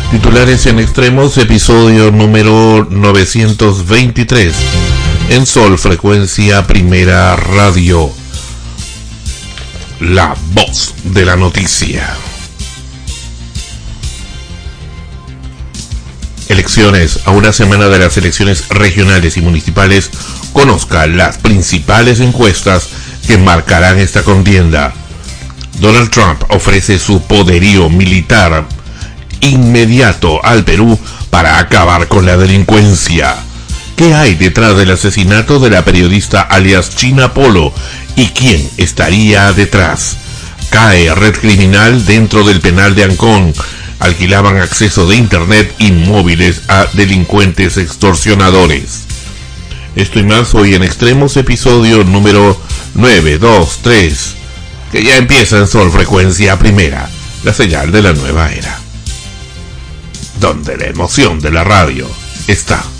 Titulares en Extremos, episodio número 923. En Sol, frecuencia Primera Radio. La voz de la noticia. Elecciones. A una semana de las elecciones regionales y municipales, conozca las principales encuestas que marcarán esta contienda. Donald Trump ofrece su poderío militar inmediato al Perú para acabar con la delincuencia. ¿Qué hay detrás del asesinato de la periodista alias China Polo? ¿Y quién estaría detrás? Cae red criminal dentro del penal de Ancón. Alquilaban acceso de internet y móviles a delincuentes extorsionadores. Esto y más hoy en Extremos, episodio número 923, que ya empieza en Sol, frecuencia Primera, la señal de la nueva era, donde la emoción de la radio está.